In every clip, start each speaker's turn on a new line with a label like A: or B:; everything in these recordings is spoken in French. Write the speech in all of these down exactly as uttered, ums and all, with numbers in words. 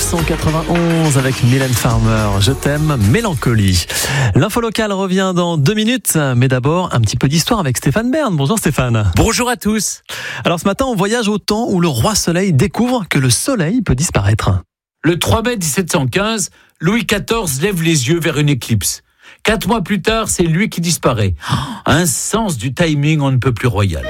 A: cent quatre-vingt-onze avec Mylène Farmer. Je t'aime, Mélancolie. L'info locale revient dans deux minutes, mais d'abord un petit peu d'histoire avec Stéphane Bern. Bonjour Stéphane.
B: Bonjour à tous.
A: Alors ce matin, on voyage au temps où le roi Soleil découvre que le soleil peut disparaître.
B: Le trois mai dix-sept cent quinze, Louis quatorze lève les yeux vers une éclipse. Quatre mois plus tard, c'est lui qui disparaît. Un sens du timing on ne peut plus royal.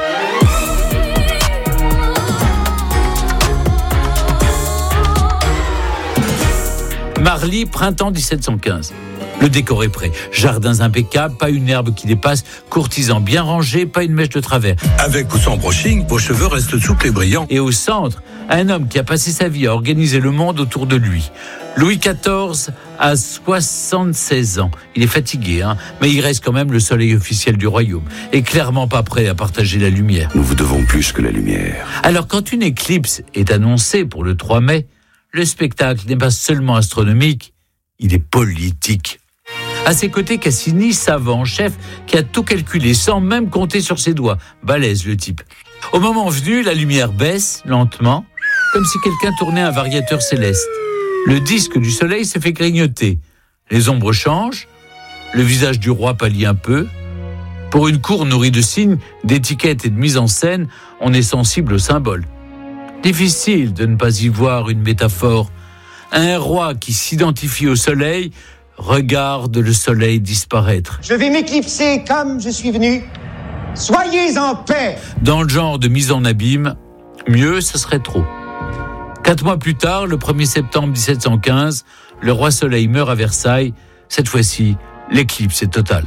B: Marly, printemps dix-sept cent quinze. Le décor est prêt. Jardins impeccables, pas une herbe qui dépasse, courtisans bien rangés, pas une mèche de travers.
C: Avec ou sans brushing, vos cheveux restent souples et brillants.
B: Et au centre, un homme qui a passé sa vie à organiser le monde autour de lui. Louis quatorze a soixante-seize ans. Il est fatigué, hein, mais il reste quand même le soleil officiel du royaume. Et clairement pas prêt à partager la lumière.
C: Nous vous devons plus que la lumière.
B: Alors quand une éclipse est annoncée pour le trois mai, le spectacle n'est pas seulement astronomique, il est politique. À ses côtés, Cassini, savant, chef, qui a tout calculé sans même compter sur ses doigts. Balèze le type. Au moment venu, la lumière baisse lentement, comme si quelqu'un tournait un variateur céleste. Le disque du soleil se fait grignoter. Les ombres changent, le visage du roi pâlit un peu. Pour une cour nourrie de signes, d'étiquettes et de mise en scène, on est sensible au symbole. Difficile de ne pas y voir une métaphore. Un roi qui s'identifie au soleil regarde le soleil disparaître.
D: Je vais m'éclipser comme je suis venu. Soyez en paix.
B: Dans le genre de mise en abîme, mieux, ce serait trop. Quatre mois plus tard, le premier septembre dix-sept cent quinze, le roi Soleil meurt à Versailles. Cette fois-ci, l'éclipse est totale.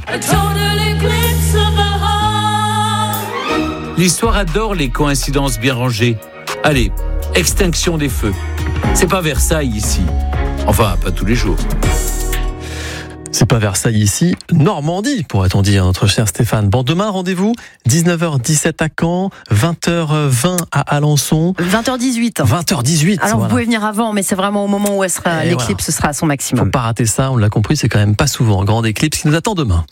B: L'histoire adore les coïncidences bien rangées. Allez, extinction des feux. C'est pas Versailles ici. Enfin, pas tous les jours.
A: C'est pas Versailles ici, Normandie, pourrait-on dire, notre cher Stéphane. Bon, demain, rendez-vous, dix-neuf heures dix-sept à Caen, vingt heures vingt à Alençon.
E: vingt heures dix-huit.
A: vingt heures dix-huit.
E: Alors,
A: voilà.
E: Vous pouvez venir avant, mais c'est vraiment au moment où elle sera, l'éclipse voilà. sera à son maximum.
A: Faut pas rater ça, on l'a compris, c'est quand même pas souvent un grande éclipse qui nous attend demain.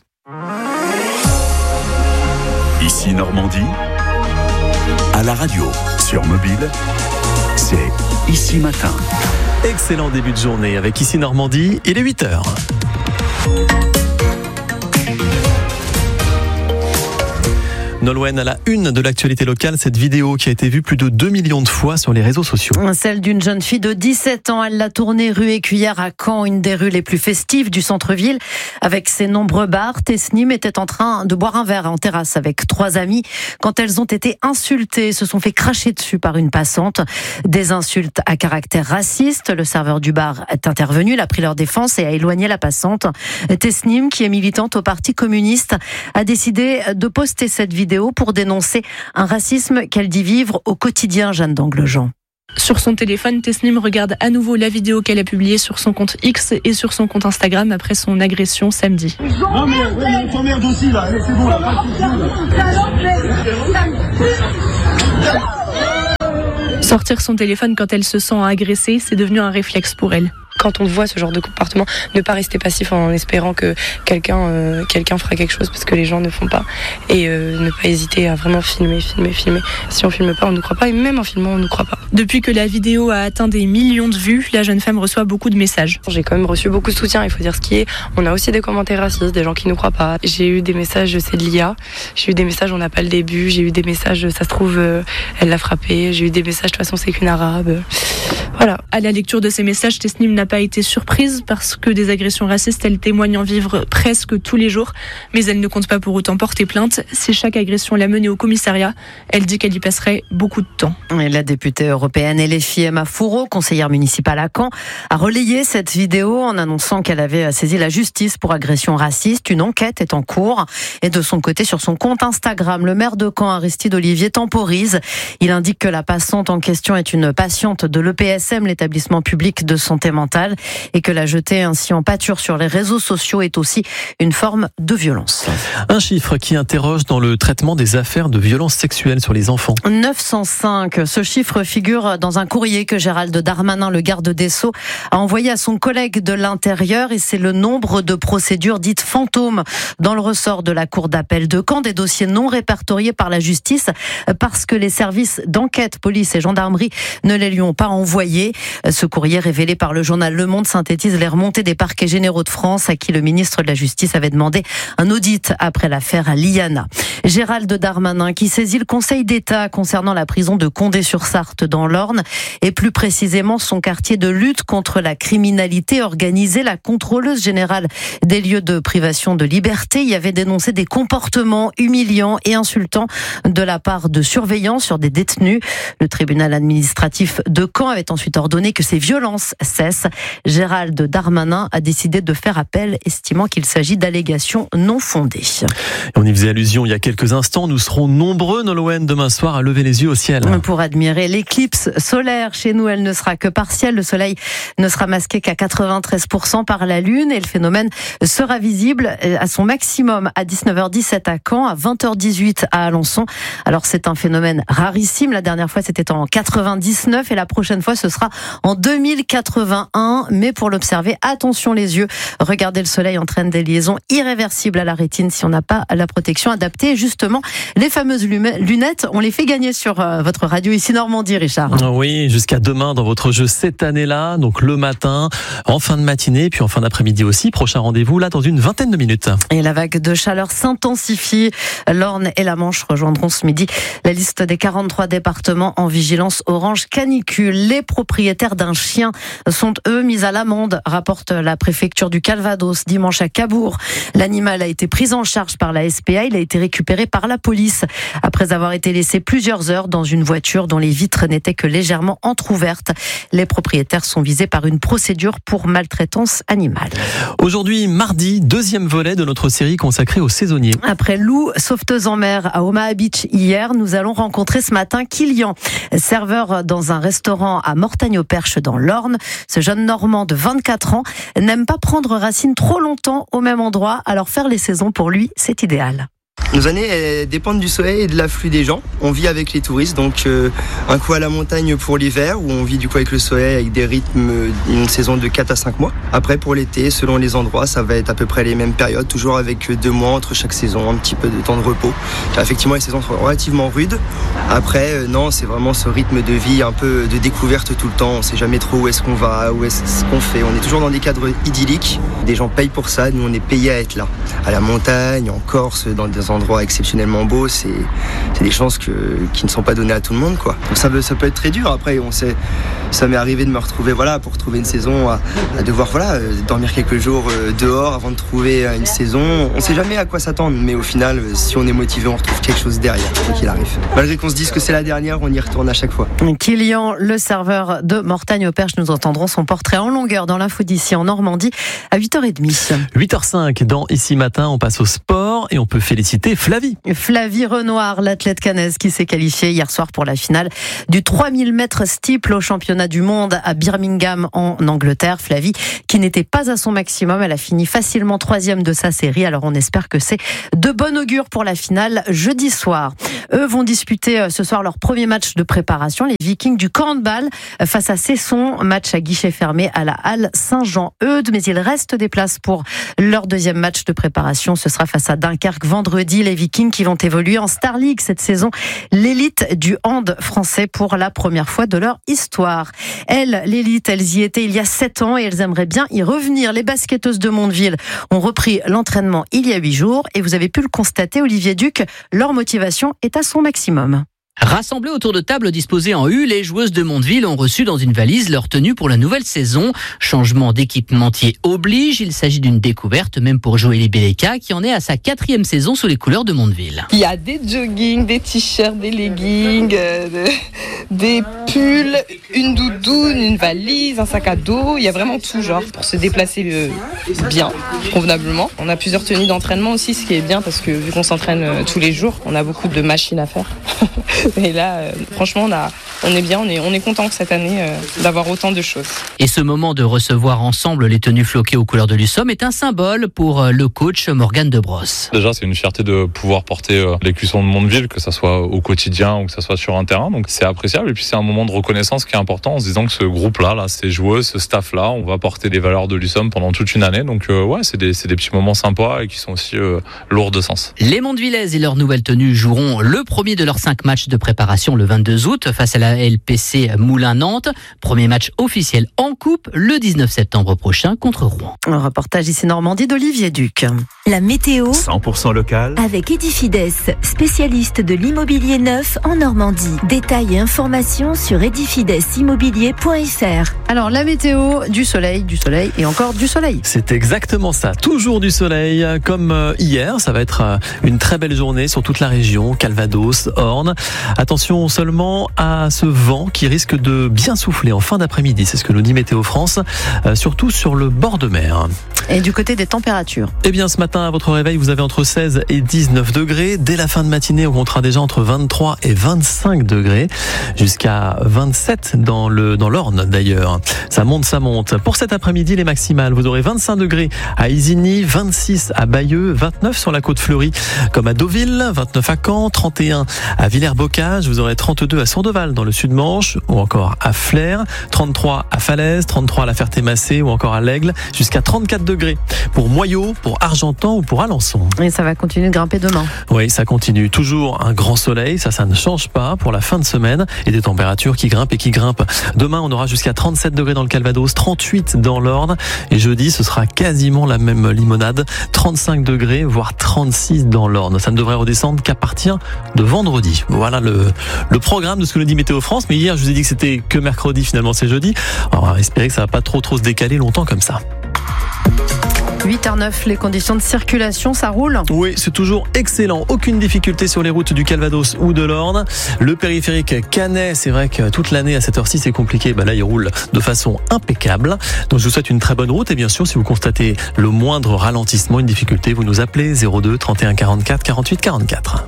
C: Ici Normandie, à la radio, sur mobile, c'est Ici Matin.
A: Excellent début de journée avec Ici Normandie, il est huit heures. Nolwenn, à la une de l'actualité locale, cette vidéo qui a été vue plus de deux millions de fois sur les réseaux sociaux.
E: Celle d'une jeune fille de dix-sept ans, elle l'a tournée rue Écuyère à Caen, une des rues les plus festives du centre-ville. Avec ses nombreux bars, Tesnim était en train de boire un verre en terrasse avec trois amis quand elles ont été insultées, se sont fait cracher dessus par une passante. Des insultes à caractère raciste. Le serveur du bar est intervenu, il a pris leur défense et a éloigné la passante. Tesnim, qui est militante au Parti communiste, a décidé de poster cette vidéo pour dénoncer un racisme qu'elle dit vivre au quotidien, Jeanne d'Anglejean.
F: Sur son téléphone, Tesnim regarde à nouveau la vidéo qu'elle a publiée sur son compte X et sur son compte Instagram après son agression samedi.
G: Non mais ouais, on t'emmerde aussi là, c'est bon là.
F: Sortir son téléphone quand elle se sent agressée, c'est devenu un réflexe pour elle.
H: Quand on voit ce genre de comportement, ne pas rester passif en espérant que quelqu'un euh, quelqu'un fera quelque chose parce que les gens ne font pas. Et euh, ne pas hésiter à vraiment filmer, filmer, filmer. Si on filme pas, on ne croit pas. Et même en filmant, on ne croit pas.
F: Depuis que la vidéo a atteint des millions de vues, la jeune femme reçoit beaucoup de messages.
H: J'ai quand même reçu beaucoup de soutien, il faut dire ce qui est. On a aussi des commentaires racistes, des gens qui ne croient pas. J'ai eu des messages, c'est de l'I A. J'ai eu des messages, on n'a pas le début. J'ai eu des messages, ça se trouve, euh, elle l'a frappé. J'ai eu des messages, de toute façon, c'est qu'une arabe. Voilà.
F: À la lecture de ces messages, Tesnim n'a pas été surprise parce que des agressions racistes, elle témoigne en vivre presque tous les jours. Mais elle ne compte pas pour autant porter plainte. Si chaque agression l'a menée au commissariat, elle dit qu'elle y passerait beaucoup de temps.
E: Et la députée européenne L F I, Emma Fourreau, conseillère municipale à Caen, a relayé cette vidéo en annonçant qu'elle avait saisi la justice pour agression raciste. Une enquête est en cours. Et de son côté, sur son compte Instagram, le maire de Caen, Aristide Olivier, temporise. Il indique que la passante en question est une patiente de l'E P S M, l'établissement public de santé mentale, et que la jeter ainsi en pâture sur les réseaux sociaux est aussi une forme de violence.
A: Un chiffre qui interroge dans le traitement des affaires de violences sexuelles sur les enfants.
E: neuf cent cinq. Ce chiffre figure dans un courrier que Gérald Darmanin, le garde des Sceaux, a envoyé à son collègue de l'Intérieur, et c'est le nombre de procédures dites fantômes dans le ressort de la cour d'appel de Caen, des dossiers non répertoriés par la justice parce que les services d'enquête, police et gendarmerie ne les lui ont pas envoyés. noyés. Ce courrier révélé par le journal Le Monde synthétise les remontées des parquets généraux de France à qui le ministre de la Justice avait demandé un audit après l'affaire Liana. Gérald Darmanin qui saisit le Conseil d'État concernant la prison de Condé-sur-Sarthe dans l'Orne et plus précisément son quartier de lutte contre la criminalité organisée. La contrôleuse générale des lieux de privation de liberté y avait dénoncé des comportements humiliants et insultants de la part de surveillants sur des détenus. Le tribunal administratif de Caen avait ensuite ordonné que ces violences cessent. Gérald Darmanin a décidé de faire appel, estimant qu'il s'agit d'allégations non fondées.
A: Et on y faisait allusion il y a quelques instants, nous serons nombreux, Nolwenn, demain soir à lever les yeux au ciel.
E: Pour admirer l'éclipse solaire. Chez nous, elle ne sera que partielle. Le soleil ne sera masqué qu'à quatre-vingt-treize pour cent par la lune et le phénomène sera visible à son maximum à dix-neuf heures dix-sept à Caen, à vingt heures dix-huit à Alençon. Alors c'est un phénomène rarissime. La dernière fois, c'était en quatre-vingt-dix-neuf et la prochaine fois, ce sera en deux mille quatre-vingt-un. Mais pour l'observer, attention les yeux. Regarder le soleil entraîne des liaisons irréversibles à la rétine si on n'a pas la protection adaptée. Justement, les fameuses lunettes, on les fait gagner sur votre radio ici Normandie, Richard.
A: Oui, jusqu'à demain dans votre jeu cette année-là, donc le matin, en fin de matinée, puis en fin d'après-midi aussi. Prochain rendez-vous là dans une vingtaine de minutes.
E: Et la vague de chaleur s'intensifie. L'Orne et la Manche rejoindront ce midi la liste des quarante-trois départements en vigilance orange canicule. Les propriétaires d'un chien sont eux mis à l'amende, rapporte la préfecture du Calvados dimanche à Cabourg. L'animal a été pris en charge par la S P A. Il a été récupéré par la police après avoir été laissé plusieurs heures dans une voiture dont les vitres n'étaient que légèrement entr'ouvertes. Les propriétaires sont visés par une procédure pour maltraitance animale.
A: Aujourd'hui, mardi, deuxième volet de notre série consacrée aux saisonniers.
E: Après Lou, sauveteuse en mer à Omaha Beach hier, nous allons rencontrer ce matin Kylian, serveur dans un restaurant à Mortagne-au-Perche dans l'Orne. Ce jeune Normand de vingt-quatre ans n'aime pas prendre racine trop longtemps au même endroit, alors faire les saisons pour lui, c'est idéal.
I: Nos années elles dépendent du soleil et de l'afflux des gens. On vit avec les touristes, donc euh, un coup à la montagne pour l'hiver, où on vit du coup avec le soleil, avec des rythmes, une saison de quatre à cinq mois. Après pour l'été, selon les endroits, ça va être à peu près les mêmes périodes, toujours avec deux mois entre chaque saison, un petit peu de temps de repos. Car effectivement, les saisons sont relativement rudes. Après, euh, non, c'est vraiment ce rythme de vie, un peu de découverte tout le temps. On ne sait jamais trop où est-ce qu'on va, où est-ce qu'on fait. On est toujours dans des cadres idylliques. Des gens payent pour ça, nous on est payés à être là. À la montagne, en Corse, dans des endroits exceptionnellement beaux, c'est, c'est des chances que, qui ne sont pas données à tout le monde, quoi. Donc ça peut, ça peut être très dur. Après, on sait, ça m'est arrivé de me retrouver, voilà, pour trouver une saison, à, à devoir, voilà, dormir quelques jours dehors avant de trouver une saison. On ne sait jamais à quoi s'attendre, mais au final, si on est motivé, on retrouve quelque chose derrière, quoi qu'il arrive. Malgré qu'on se dise que c'est la dernière, on y retourne à chaque fois.
E: Kylian, le serveur de Mortagne-au-Perche, nous entendrons son portrait en longueur dans l'info d'ici en Normandie à huit heures trente.
A: huit heures cinq dans Ici Matin, on passe au sport et on peut féliciter Flavie.
E: Flavie Renoir, l'athlète caennaise qui s'est qualifiée hier soir pour la finale du trois mille mètres steeple au championnat du monde à Birmingham en Angleterre. Flavie qui n'était pas à son maximum, elle a fini facilement troisième de sa série. Alors on espère que c'est de bon augure pour la finale jeudi soir. Eux vont disputer ce soir leur premier match de préparation, les Vikings du handball face à Cesson, match à guichet fermé à la Halle Saint-Jean-Eudes. Mais il reste des places pour leur deuxième match de préparation. Ce sera face à Dunkerque vendredi. Les Vikings qui vont évoluer en Star League cette saison, l'élite du hand français pour la première fois de leur histoire. Elles, l'élite, elles y étaient il y a sept ans et elles aimeraient bien y revenir. Les basketteuses de Mondeville ont repris l'entraînement il y a huit jours et vous avez pu le constater, Olivier Duc, leur motivation est à son maximum.
J: Rassemblées autour de tables disposées en U, les joueuses de Mondeville ont reçu dans une valise leur tenue pour la nouvelle saison. Changement d'équipementier oblige, il s'agit d'une découverte même pour Joëlie Belleka qui en est à sa quatrième saison sous les couleurs de Mondeville.
K: Il y a des joggings, des t-shirts, des leggings, euh, des pulls, une doudoune, une valise, un sac à dos. Il y a vraiment tout genre pour se déplacer euh, bien, convenablement. On a plusieurs tenues d'entraînement aussi, ce qui est bien parce que vu qu'on s'entraîne euh, tous les jours, on a beaucoup de machines à faire. Et là, euh, franchement, on, a, on est bien, on est, on est content cette année euh, d'avoir autant de choses.
J: Et ce moment de recevoir ensemble les tenues floquées aux couleurs de l'U S O M est un symbole pour le coach Morgane Debrosse.
L: Déjà, c'est une fierté de pouvoir porter les cuissons de Mondeville, que ça soit au quotidien ou que ça soit sur un terrain. Donc c'est appréciable et puis c'est un moment de reconnaissance qui est important en se disant que ce groupe-là, là, ces joueuses, ce staff-là, on va porter les valeurs de l'U S O M pendant toute une année. Donc euh, ouais, c'est des, c'est des petits moments sympas et qui sont aussi euh, lourds de sens.
J: Les Mondevillaises et leur nouvelle tenue joueront le premier de leurs cinq matchs de préparation le vingt-deux août face à la L P C Moulins-Nantes. Premier match officiel en coupe le dix-neuf septembre prochain contre Rouen.
E: Un reportage ici Normandie d'Olivier Duc.
M: La météo
C: cent pour cent local
M: avec Edifides, spécialiste de l'immobilier neuf en Normandie. Détails et informations sur edifides immobilier point f r.
E: Alors la météo, du soleil, du soleil et encore du soleil.
A: C'est exactement ça, toujours du soleil comme hier. Ça va être une très belle journée sur toute la région, Calvados, Orne. Attention seulement à ce vent qui risque de bien souffler en fin d'après-midi, c'est ce que nous dit Météo France, euh, surtout sur le bord de mer.
E: Et du côté des températures?
A: Eh bien ce matin à votre réveil vous avez entre seize et dix-neuf degrés. Dès la fin de matinée on comptera déjà entre vingt-trois et vingt-cinq degrés, jusqu'à vingt-sept dans le dans l'Orne d'ailleurs. Ça monte, ça monte. Pour cet après-midi les maximales, vous aurez vingt-cinq degrés à Isigny, vingt-six à Bayeux, vingt-neuf sur la côte fleurie comme à Deauville, vingt-neuf à Caen, trente et un à Villers-Bocage, vous aurez trente-deux à Sourdeval dans le Sud-Manche ou encore à Flers, trente-trois à Falaise, trente-trois à la Ferté-Massé ou encore à l'Aigle, jusqu'à trente-quatre degrés pour Moyaux, pour Argentan ou pour Alençon.
E: Et ça va continuer de grimper demain.
A: Oui, ça continue. Toujours un grand soleil, ça, ça ne change pas pour la fin de semaine et des températures qui grimpent et qui grimpent. Demain, on aura jusqu'à trente-sept degrés dans le Calvados, trente-huit dans l'Orne et jeudi, ce sera quasiment la même limonade, trente-cinq degrés, voire trente-six dans l'Orne. Ça ne devrait redescendre qu'à partir de vendredi. Voilà le, le programme de ce que nous dit Météo France. Mais hier, je vous ai dit que c'était que mercredi, finalement c'est jeudi. Alors, on va espérer que ça va pas trop trop se décaler longtemps comme ça.
E: huit heures neuf, les conditions de circulation, ça roule?
A: Oui, c'est toujours excellent. Aucune difficulté sur les routes du Calvados ou de l'Orne. Le périphérique Canet, c'est vrai que toute l'année à cette heure-ci c'est compliqué. Ben là, il roule de façon impeccable. Donc je vous souhaite une très bonne route. Et bien sûr, si vous constatez le moindre ralentissement, une difficulté, vous nous appelez zéro deux trente et un quarante-quatre quarante-huit quarante-quatre.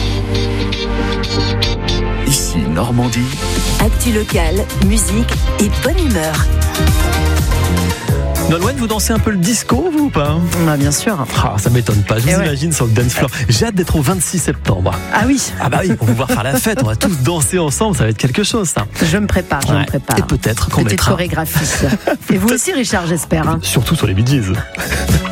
C: Ici Normandie.
M: Actu locale, musique et bonne humeur.
A: Nolwenn, vous dansez un peu le disco, vous ou pas?
E: Bah, bien sûr.
A: Ah, ça m'étonne pas, je vous
E: Et
A: imagine
E: ouais.
A: sur le dance floor. J'ai hâte d'être au vingt-six septembre.
E: Ah oui.
A: Ah bah oui, pour pouvoir faire la fête, on va tous danser ensemble, ça va être quelque chose ça.
E: Je me prépare, je
A: Ouais.
E: me prépare.
A: Et peut-être qu'on
E: Petite
A: mettra...
E: chorégraphie. Et vous aussi Richard, j'espère. Hein.
A: Surtout sur les Bee Gees.